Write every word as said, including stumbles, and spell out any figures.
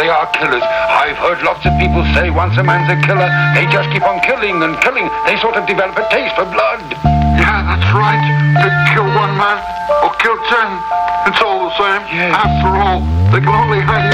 they are killers. I've heard lots of people say once a man's a killer, they just keep on killing and killing. They sort of develop a taste for blood. Yeah, that's right. They kill one man or kill ten. It's all the same. Yes. After all, they can only hang